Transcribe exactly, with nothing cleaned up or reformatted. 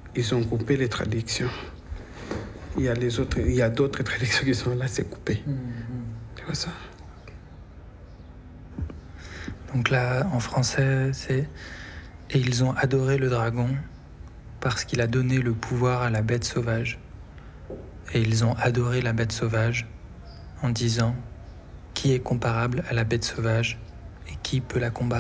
ils ont coupé les traductions. Il y a les autres, il y a d'autres traductions qui sont là, c'est coupé. Mmh. Tu vois ça? Donc là, en français, c'est « Et ils ont adoré le dragon parce qu'il a donné le pouvoir à la bête sauvage. Et ils ont adoré la bête sauvage en disant « Qui est comparable à la bête sauvage et qui peut la combattre ?»